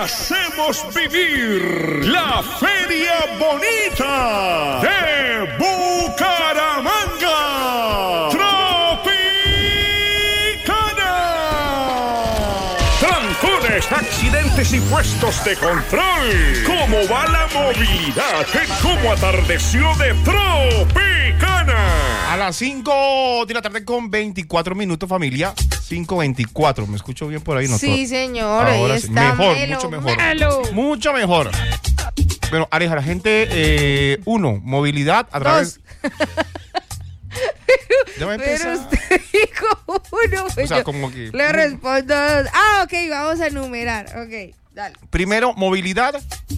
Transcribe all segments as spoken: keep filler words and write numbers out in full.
hacemos vivir la Feria Bonita de Bucaramanga. Tropicana. Trancones, accidentes y puestos de control. ¿Cómo va la movilidad en cómo atardeció de Tropicana? A las cinco de la tarde con veinticuatro minutos, familia. cinco veinticuatro, ¿me escucho bien por ahí? No, sí, señor. Ahora ahí sí. está Mejor, melo, mucho mejor. melo. Mucho mejor. Bueno, Aleja, la gente, eh, uno, movilidad a través... Ya va a empezar. Pero usted dijo uno. O sea, como que... Le respondo dos. Ah, ok, vamos a enumerar. Ok, dale. Primero, movilidad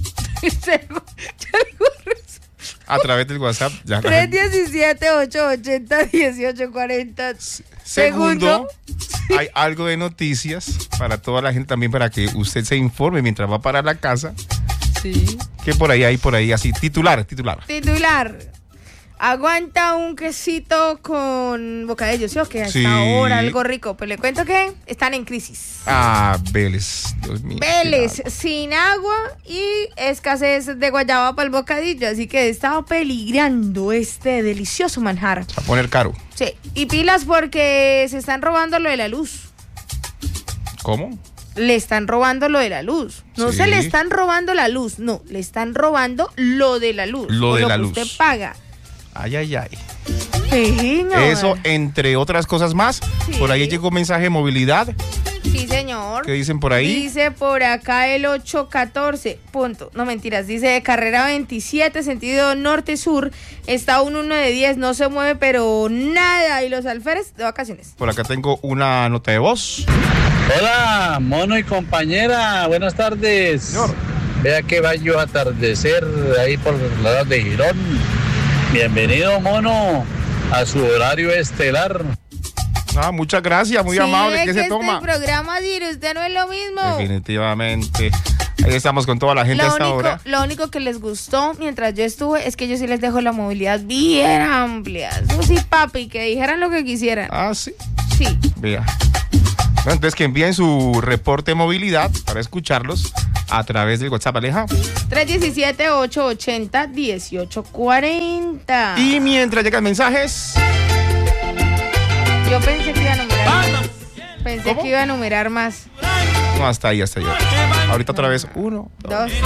a través del WhatsApp. Ya la tres gente- diecisiete, ocho ochenta, dieciocho cuarenta. Segundo, hay algo de noticias para toda la gente también, para que usted se informe mientras va para la casa. Sí. Que por ahí hay, por ahí, así, titular, titular. Titular. Aguanta un quesito con bocadillo, ¿sí o qué? Hasta Sí. ahora algo rico. Pero le cuento que están en crisis. Ah, Vélez, Dios mío. Vélez, qué sin agua y escasez de guayaba para el bocadillo. Así que está peligrando este delicioso manjar. va a poner caro. Sí, y pilas porque se están robando lo de la luz. ¿Cómo? Le están robando lo de la luz. No Sí. se le están robando la luz, no, le están robando lo de la luz. Lo o de lo la que luz. usted paga. Ay, ay, ay. Sí, señor. Eso, entre otras cosas más. Sí. Por ahí llegó mensaje de movilidad. Sí, señor. ¿Qué dicen por ahí? Dice por acá el ocho catorce, punto. No, mentiras. Dice de carrera veintisiete, sentido norte-sur. Está un uno de diez, no se mueve, pero nada. Y los alférez de vacaciones. Por acá tengo una nota de voz. Hola, mono y compañera, buenas tardes. Señor. Vea que baño atardecer ahí por los lados de Girón. Bienvenido, mono, a su horario estelar. Ah, muchas gracias, muy Sí, amable. es ¿Qué que se toma? Este programa, Dir, usted no es lo mismo. Definitivamente. Ahí estamos con toda la gente Lo a esta único, hora. lo único que les gustó mientras yo estuve es que yo sí les dejo la movilidad bien amplia. Eso sí, papi, que dijeran lo que quisieran. Ah, sí. Sí. Vea. Bueno, entonces que envíen su reporte de movilidad para escucharlos a través del WhatsApp, Aleja. tres diecisiete, ocho ochenta, dieciocho cuarenta. Y mientras llegan mensajes, Yo pensé que iba a numerar más. Pensé ¿Cómo? que iba a numerar más. no, hasta ahí, hasta ahí. Ahorita otra vez, uno, dos. Dos.